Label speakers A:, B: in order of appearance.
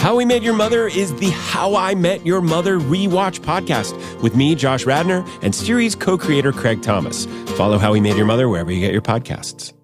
A: How We Met Your Mother is the How I Met Your Mother Rewatch podcast with me, Josh Radnor, and series co-creator Craig Thomas. Follow How We Met Your Mother wherever you get your podcasts.